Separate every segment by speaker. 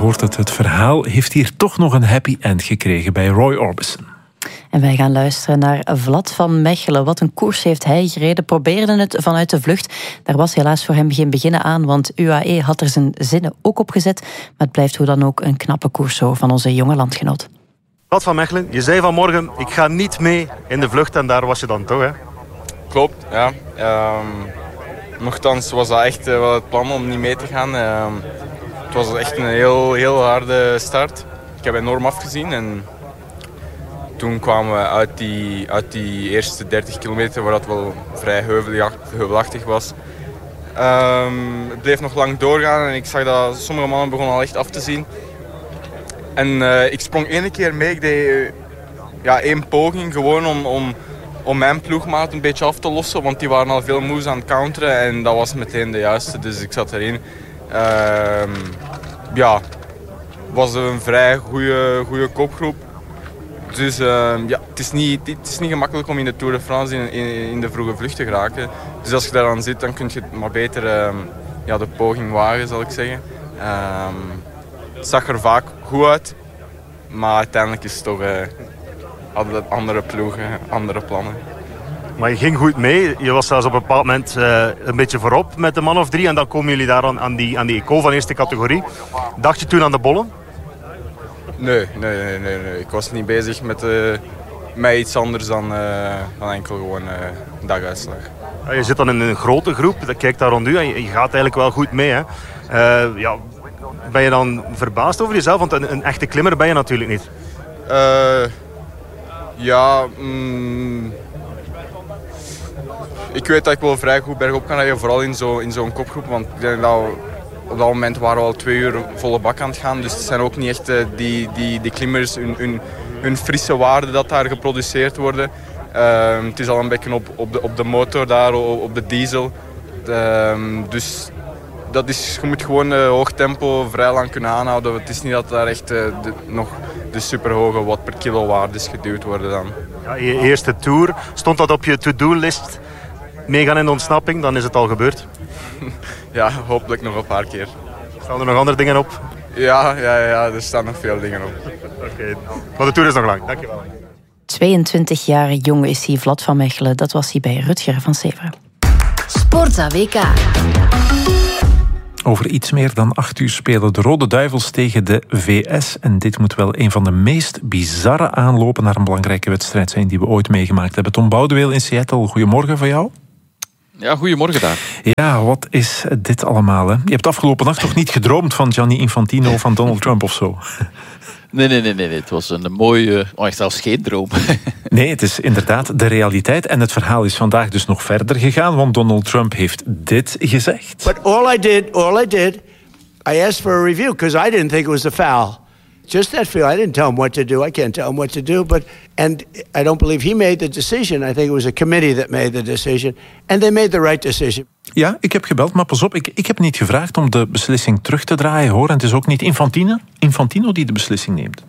Speaker 1: hoort het verhaal heeft hier toch nog een happy end gekregen bij Roy Orbison.
Speaker 2: En wij gaan luisteren naar Vlad van Mechelen. Wat een koers heeft hij gereden. Probeerde het vanuit de vlucht. Daar was helaas voor hem geen beginnen aan, want UAE had er zijn zinnen ook op gezet. Maar het blijft hoe dan ook een knappe koers zo van onze jonge landgenoot.
Speaker 3: Vlad van Mechelen, je zei vanmorgen, ik ga niet mee in de vlucht en daar was je dan toch, hè?
Speaker 4: Klopt, ja. Nochtans was dat echt wel het plan om niet mee te gaan. Het was echt een heel harde start. Ik heb enorm afgezien en toen kwamen we uit die eerste 30 kilometer, waar dat wel vrij heuvelachtig was. Het bleef nog lang doorgaan en ik zag dat sommige mannen begonnen al echt af te zien. En ik sprong 1 keer mee. Ik deed 1 poging gewoon om mijn ploegmaat een beetje af te lossen. Want die waren al veel moves aan het counteren en dat was meteen de juiste. Dus ik zat erin. Was een vrij goede kopgroep. Dus het is niet gemakkelijk om in de Tour de France in de vroege vlucht te geraken. Dus als je daar aan zit, dan kun je maar beter de poging wagen, zal ik zeggen. Het zag er vaak goed uit, maar uiteindelijk is het toch hadden andere ploegen, andere plannen.
Speaker 3: Maar je ging goed mee. Je was zelfs op een bepaald moment een beetje voorop met een man of 3 en dan komen jullie daar aan die eco van eerste categorie. Dacht je toen aan de bollen?
Speaker 4: Nee. Ik was niet bezig met iets anders dan enkel gewoon daguitslag.
Speaker 3: Ja, je zit dan in een grote groep, dat kijkt daar rond u en je gaat eigenlijk wel goed mee, hè? Ben je dan verbaasd over jezelf? Want een echte klimmer ben je natuurlijk niet.
Speaker 4: Ik weet dat ik wel vrij goed bergop kan rijden, vooral in zo'n kopgroep. Want ik denk dat op dat moment waren we al 2 uur volle bak aan het gaan. Dus het zijn ook niet echt die klimmers, hun frisse waarden dat daar geproduceerd worden. Het is al een beetje op de motor daar, op de diesel. Dus je moet gewoon hoog tempo vrij lang kunnen aanhouden. Het is niet dat daar echt nog de superhoge watt per kilo waardes geduwd worden dan.
Speaker 3: Ja, je eerste Tour, stond dat op je to-do-list? Meegaan in de ontsnapping, dan is het al gebeurd.
Speaker 4: Ja, hopelijk nog een paar keer.
Speaker 3: Staan er nog andere dingen op?
Speaker 4: Ja, er staan nog veel dingen op.
Speaker 3: Oké. Maar de Tour is nog lang, dankjewel.
Speaker 2: 22 jaar jong is hij, Vlad van Mechelen. Dat was hij bij Rutger van Severen.
Speaker 5: Sportza WK.
Speaker 1: Over iets meer dan 8 uur spelen de Rode Duivels tegen de VS. En dit moet wel een van de meest bizarre aanlopen naar een belangrijke wedstrijd zijn die we ooit meegemaakt hebben. Tom Boudeweel in Seattle, goedemorgen van jou.
Speaker 6: Ja, goedemorgen daar.
Speaker 1: Ja, wat is dit allemaal? Hè? Je hebt afgelopen nacht toch niet gedroomd van Gianni Infantino of van Donald Trump of zo?
Speaker 6: Nee. Het was een mooie, zelfs geen droom.
Speaker 1: Nee, het is inderdaad de realiteit. En het verhaal is vandaag dus nog verder gegaan, want Donald Trump heeft dit gezegd.
Speaker 7: But all I did, I asked for a review because I didn't think it was a foul. Just that feel. I didn't tell him what to do. I can't tell him what to do. And I don't believe he made the decision. I think it was a committee that made the decision. And they made the right decision.
Speaker 1: Ja, ik heb gebeld, maar pas op. Ik heb niet gevraagd om de beslissing terug te draaien, hoor. En het is ook niet Infantino die de beslissing neemt.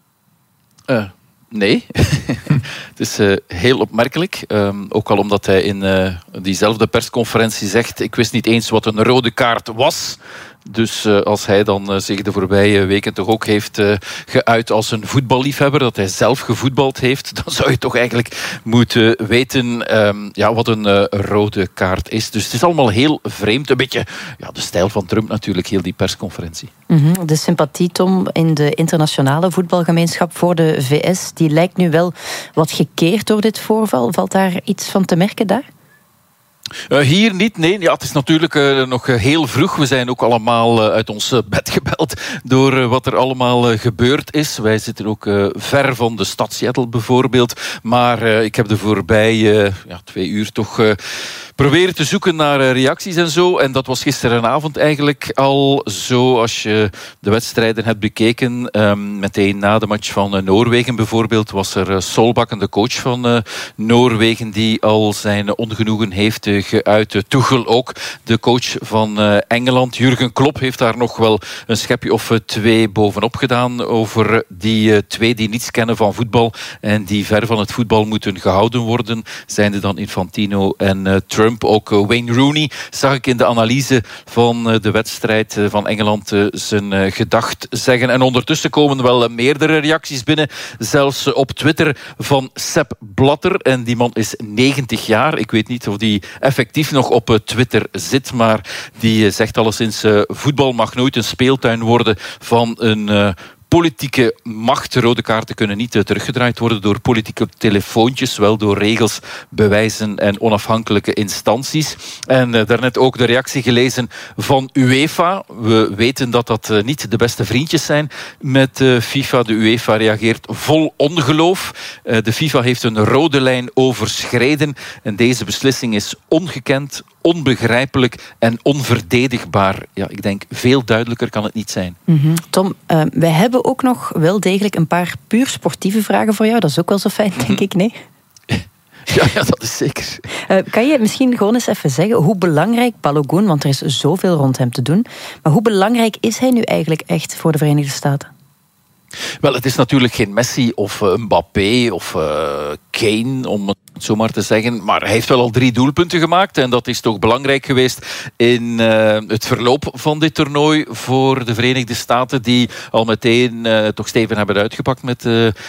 Speaker 6: Nee. Het is heel opmerkelijk. Ook al omdat hij in diezelfde persconferentie zegt: ik wist niet eens wat een rode kaart was. Dus als hij dan zich de voorbije weken toch ook heeft geuit als een voetballiefhebber, dat hij zelf gevoetbald heeft, dan zou je toch eigenlijk moeten weten wat een rode kaart is. Dus het is allemaal heel vreemd. Een beetje de stijl van Trump natuurlijk, heel die persconferentie.
Speaker 2: De sympathie, Tom, in de internationale voetbalgemeenschap voor de VS, die lijkt nu wel wat gekeerd door dit voorval. Valt daar iets van te merken daar?
Speaker 6: Hier niet, nee. Ja, het is natuurlijk nog heel vroeg. We zijn ook allemaal uit ons bed gebeld door wat er allemaal gebeurd is. Wij zitten ook ver van de stad Seattle bijvoorbeeld. Maar ik heb de voorbije 2 uur toch proberen te zoeken naar reacties en zo. En dat was gisterenavond eigenlijk al zo. Als je de wedstrijden hebt bekeken, meteen na de match van Noorwegen bijvoorbeeld, was er Solbakken, de coach van Noorwegen, die al zijn ongenoegen heeft geuit. Tuchel ook, de coach van Engeland. Jurgen Klopp heeft daar nog wel een schepje of 2 bovenop gedaan over die 2 die niets kennen van voetbal en die ver van het voetbal moeten gehouden worden. Zijnde dan Infantino en Trump. Trump. Ook Wayne Rooney zag ik in de analyse van de wedstrijd van Engeland zijn gedacht zeggen. En ondertussen komen wel meerdere reacties binnen. Zelfs op Twitter van Sepp Blatter. En die man is 90 jaar. Ik weet niet of die effectief nog op Twitter zit. Maar die zegt alleszins: voetbal mag nooit een speeltuin worden van een politieke macht. Rode kaarten kunnen niet teruggedraaid worden door politieke telefoontjes, wel door regels, bewijzen en onafhankelijke instanties. En daarnet ook de reactie gelezen van UEFA. We weten dat dat niet de beste vriendjes zijn met FIFA. De UEFA reageert vol ongeloof. De FIFA heeft een rode lijn overschreden en deze beslissing is ongekend, onbegrijpelijk en onverdedigbaar. Ja, ik denk, veel duidelijker kan het niet zijn.
Speaker 2: Mm-hmm. Tom, wij hebben ook nog wel degelijk een paar puur sportieve vragen voor jou. Dat is ook wel zo fijn, denk ik, nee?
Speaker 6: Ja, dat is zeker.
Speaker 2: Kan je misschien gewoon eens even zeggen hoe belangrijk Balogun, want er is zoveel rond hem te doen, maar hoe belangrijk is hij nu eigenlijk echt voor de Verenigde Staten?
Speaker 6: Wel, het is natuurlijk geen Messi of Mbappé of Kane, om het zo maar te zeggen. Maar hij heeft wel al 3 doelpunten gemaakt. En dat is toch belangrijk geweest in het verloop van dit toernooi voor de Verenigde Staten. Die al meteen toch stevig hebben uitgepakt met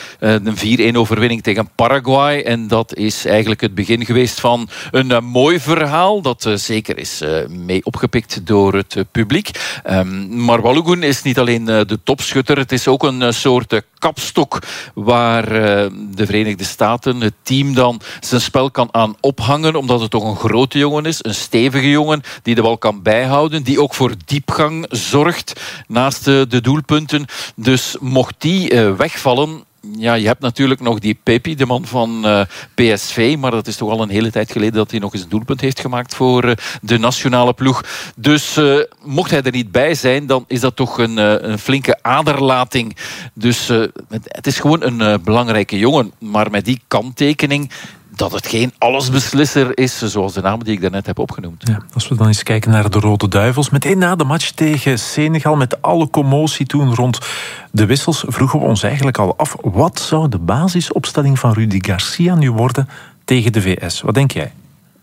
Speaker 6: een 4-1 overwinning tegen Paraguay. En dat is eigenlijk het begin geweest van een mooi verhaal. Dat zeker is mee opgepikt door het publiek. Maar Balogun is niet alleen de topschutter. Het is ook een soort kapstok waar de Verenigde Staten, het team, dan zijn spel kan aan ophangen, omdat het toch een grote jongen is, een stevige jongen die de bal kan bijhouden, die ook voor diepgang zorgt naast de doelpunten. Dus mocht die wegvallen, ja, je hebt natuurlijk nog die Pepi, de man van PSV, maar dat is toch al een hele tijd geleden dat hij nog eens een doelpunt heeft gemaakt voor de nationale ploeg. Dus mocht hij er niet bij zijn, dan is dat toch een flinke aderlating. Dus het is gewoon een belangrijke jongen, maar met die kanttekening dat het geen allesbeslisser is, zoals de namen die ik daarnet heb opgenoemd.
Speaker 1: Ja, als we dan eens kijken naar de Rode Duivels. Meteen na de match tegen Senegal, met alle commotie toen rond de wissels, vroegen we ons eigenlijk al af, wat zou de basisopstelling van Rudy Garcia nu worden tegen de VS? Wat denk jij?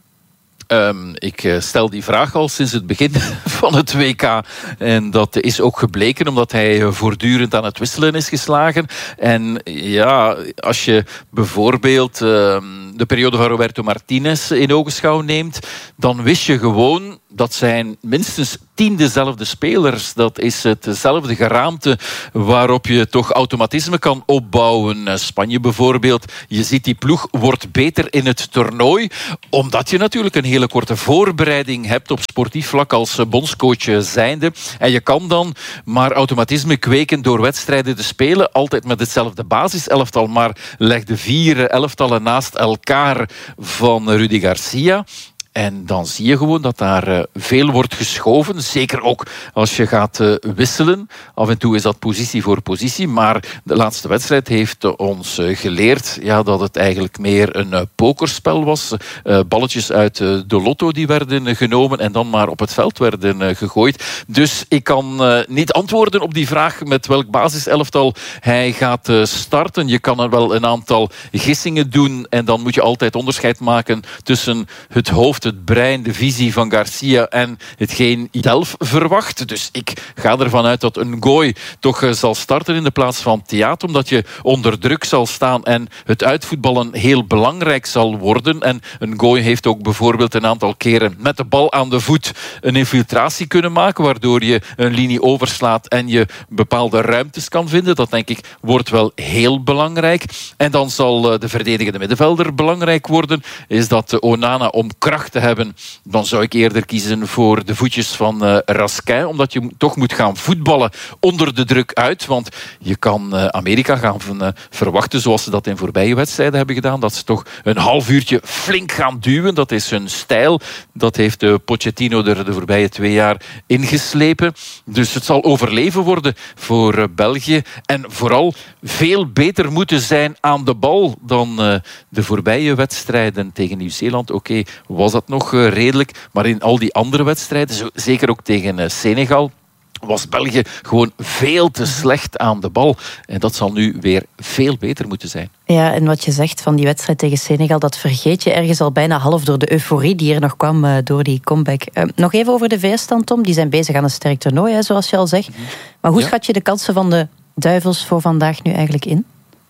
Speaker 6: Ik stel die vraag al sinds het begin van het WK. En dat is ook gebleken omdat hij voortdurend aan het wisselen is geslagen. En ja, als je bijvoorbeeld de periode van Roberto Martinez in ogenschouw neemt, dan wist je gewoon, dat zijn minstens 10 dezelfde spelers. Dat is hetzelfde geraamte waarop je toch automatisme kan opbouwen. Spanje bijvoorbeeld, je ziet die ploeg wordt beter in het toernooi, omdat je natuurlijk een hele korte voorbereiding hebt op sportief vlak als bondscoach zijnde. En je kan dan maar automatisme kweken door wedstrijden te spelen, altijd met hetzelfde basiselftal, maar leg de 4 elftallen naast elkaar van Rudy Garcia. En dan zie je gewoon dat daar veel wordt geschoven. Zeker ook als je gaat wisselen. Af en toe is dat positie voor positie. Maar de laatste wedstrijd heeft ons geleerd dat het eigenlijk meer een pokerspel was. Balletjes uit de lotto die werden genomen en dan maar op het veld werden gegooid. Dus ik kan niet antwoorden op die vraag met welk basiselftal hij gaat starten. Je kan er wel een aantal gissingen doen en dan moet je altijd onderscheid maken tussen het hoofd, het brein, de visie van Garcia en hetgeen hij zelf verwacht. Dus ik ga ervan uit dat een Ngoy toch zal starten in de plaats van Theato, omdat je onder druk zal staan en het uitvoetballen heel belangrijk zal worden. En een Ngoy heeft ook bijvoorbeeld een aantal keren met de bal aan de voet een infiltratie kunnen maken, waardoor je een linie overslaat en je bepaalde ruimtes kan vinden. Dat denk ik wordt wel heel belangrijk. En dan zal de verdedigende middenvelder belangrijk worden. Is dat Onana om kracht te hebben, dan zou ik eerder kiezen voor de voetjes van Raskin, omdat je toch moet gaan voetballen onder de druk uit, want je kan Amerika gaan verwachten, zoals ze dat in voorbije wedstrijden hebben gedaan, dat ze toch een half uurtje flink gaan duwen. Dat is hun stijl. Dat heeft Pochettino er de voorbije 2 jaar ingeslepen. Dus het zal overleven worden voor België en vooral veel beter moeten zijn aan de bal dan de voorbije wedstrijden tegen Nieuw-Zeeland. Oké, was dat nog redelijk, maar in al die andere wedstrijden, zeker ook tegen Senegal, was België gewoon veel te slecht aan de bal. En dat zal nu weer veel beter moeten zijn.
Speaker 2: Ja, en wat je zegt van die wedstrijd tegen Senegal, dat vergeet je ergens al bijna half door de euforie die er nog kwam door die comeback. Nog even over de VS dan, Tom. Die zijn bezig aan een sterk toernooi, hè, zoals je al zegt. Maar hoe schat je de kansen van de Duivels voor vandaag nu eigenlijk in?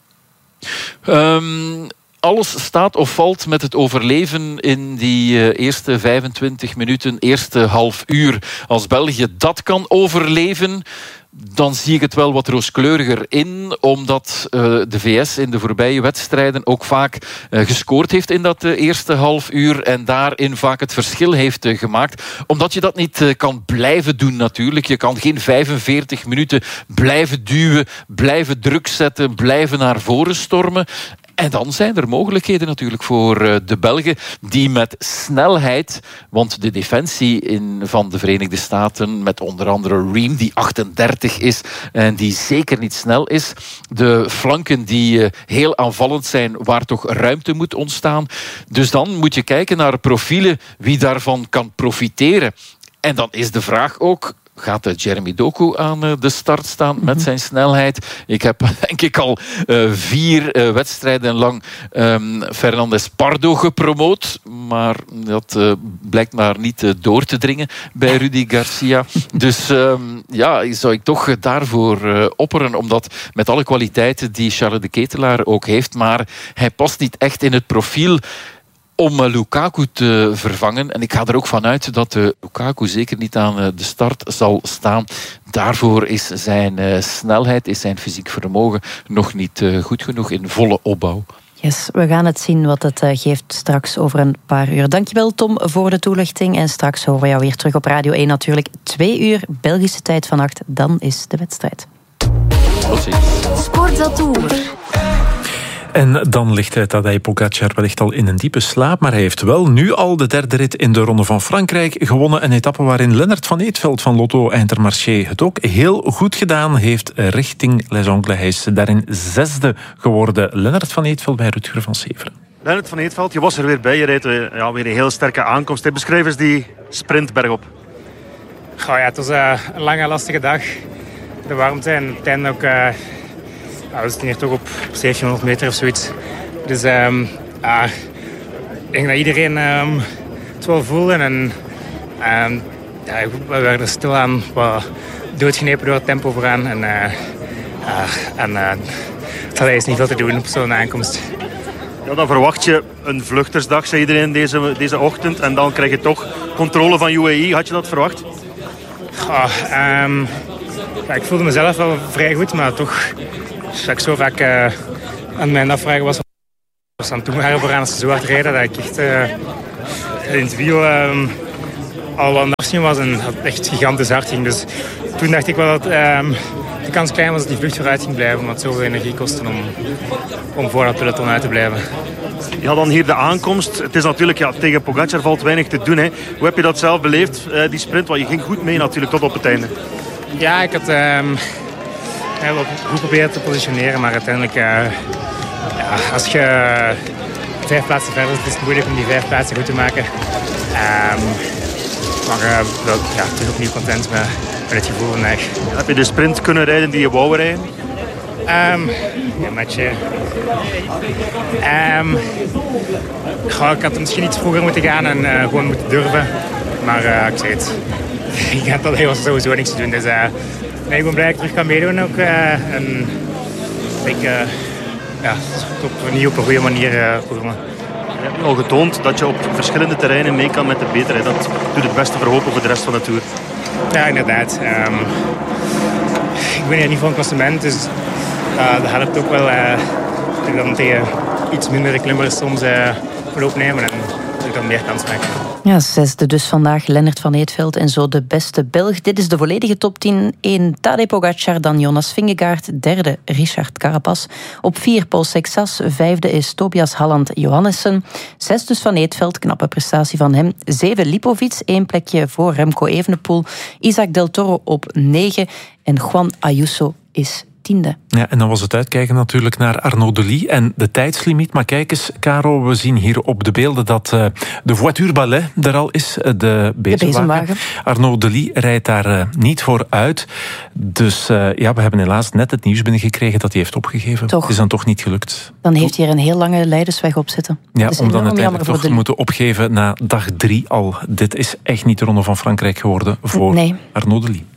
Speaker 6: Alles staat of valt met het overleven in die eerste 25 minuten, eerste half uur. Als België dat kan overleven, dan zie ik het wel wat rooskleuriger in, omdat de VS in de voorbije wedstrijden ook vaak gescoord heeft in dat eerste half uur en daarin vaak het verschil heeft gemaakt. Omdat je dat niet kan blijven doen natuurlijk. Je kan geen 45 minuten blijven duwen, blijven druk zetten, blijven naar voren stormen. En dan zijn er mogelijkheden natuurlijk voor de Belgen die met snelheid, want de defensie van de Verenigde Staten met onder andere Ream die 38 is en die zeker niet snel is. De flanken die heel aanvallend zijn waar toch ruimte moet ontstaan. Dus dan moet je kijken naar profielen wie daarvan kan profiteren. En dan is de vraag ook, gaat Jeremy Doku aan de start staan met zijn snelheid? Ik heb denk ik al 4 wedstrijden lang Fernandes Pardo gepromoot, maar dat blijkt maar niet door te dringen bij Rudy Garcia. Dus zou ik toch daarvoor opperen, omdat met alle kwaliteiten die Charles de Ketelaar ook heeft, maar hij past niet echt in het profiel om Lukaku te vervangen. En ik ga er ook vanuit dat Lukaku zeker niet aan de start zal staan. Daarvoor is zijn snelheid, is zijn fysiek vermogen nog niet goed genoeg in volle opbouw.
Speaker 2: Yes, we gaan het zien wat het geeft straks over een paar uur. Dankjewel Tom voor de toelichting. En straks horen we jou weer terug op Radio 1 natuurlijk. 2 uur Belgische tijd vannacht, dan is de wedstrijd.
Speaker 6: Tot ziens.
Speaker 5: Sportza Tour.
Speaker 1: En dan ligt Tadej Pogačar wellicht al in een diepe slaap, maar hij heeft wel nu al de 3e rit in de Ronde van Frankrijk gewonnen. Een etappe waarin Lennart van Eetveld van Lotto Intermarché het ook heel goed gedaan heeft richting Les Angles. Hij is daarin 6e geworden. Lennart van Eetveld bij Rutger van Severen.
Speaker 3: Lennart van Eetveld, je was er weer bij. Je reed weer een heel sterke aankomst. Beschrijf eens die sprint bergop.
Speaker 8: Het was een lange, lastige dag. De warmte en het einde ook... we zitten hier toch op 1700 meter of zoiets. Dus ik denk dat iedereen het wel voelde. En we werden stilaan wat doodgenepen door het tempo vooraan. Het had niet veel te doen op zo'n aankomst.
Speaker 3: Ja, dan verwacht je een vluchtersdag, zei iedereen deze ochtend. En dan krijg je toch controle van UAE. Had je dat verwacht?
Speaker 8: Ik voelde mezelf wel vrij goed, maar toch... Dat ik zo vaak aan mijn afvragen was aan het doen waren vooraan als ze zo hard reden dat ik echt in het wiel al wat aan het afzien was en het echt gigantisch hard ging. Dus toen dacht ik wel dat de kans klein was dat die vlucht vooruit ging blijven, omdat het zoveel energie kostte om voor dat peloton uit te blijven.
Speaker 3: Ja, dan hier de aankomst. Het is natuurlijk, tegen Pogačar valt weinig te doen. Hè. Hoe heb je dat zelf beleefd, die sprint? Want je ging goed mee natuurlijk tot op het einde.
Speaker 8: Ja, ik had... wel goed proberen te positioneren, maar uiteindelijk als je 5 plaatsen verder is, is het moeilijk om die 5 plaatsen goed te maken. Maar ik ben opnieuw content met het gevoel vandaag.
Speaker 3: Heb je de sprint kunnen rijden die je wou rijden?
Speaker 8: Een matje. Ik had misschien iets vroeger moeten gaan en gewoon moeten durven. Maar ik zeg het, dat was sowieso niks te doen. Dus, ik ben blij dat ik terug kan meedoen ook. En ik op een goede manier begonnen.
Speaker 3: Je hebt al getoond dat je op verschillende terreinen mee kan met de betere. Dat doet het beste verhopen voor de rest van de Tour.
Speaker 8: Ja, inderdaad. Ik ben hier niet voor een klassement, dus dat helpt ook wel dat ik dan tegen iets mindere klimmers soms moet opnemen en dat ik dan meer kans maak.
Speaker 2: Ja, 6e dus vandaag Lennart van Eetveld en zo de beste Belg. Dit is de volledige top 10. 1 Tadej Pogačar, dan Jonas Vingegaard. 3e Richard Carapaz. Op 4 Paul Sexas. 5e is Tobias Halland Johannessen. 6 dus van Eetveld, knappe prestatie van hem. 7 Lipovic, 1 plekje voor Remco Evenepoel. Isaac Del Toro op 9. En Juan Ayuso is 10e.
Speaker 1: Ja, en dan was het uitkijken natuurlijk naar Arnaud Delis en de tijdslimiet. Maar kijk eens, Caro, we zien hier op de beelden dat de voiture ballet er al is, de bezemwagen. Arnaud Delis rijdt daar niet voor uit. Dus we hebben helaas net het nieuws binnengekregen dat hij heeft opgegeven.
Speaker 2: Toch.
Speaker 1: Het is dan toch niet gelukt.
Speaker 2: Dan heeft hij er een heel lange leidersweg op zitten.
Speaker 1: Ja, om dan uiteindelijk toch te moeten opgeven na dag 3 al. Dit is echt niet de Ronde van Frankrijk geworden voor Arnaud Delis.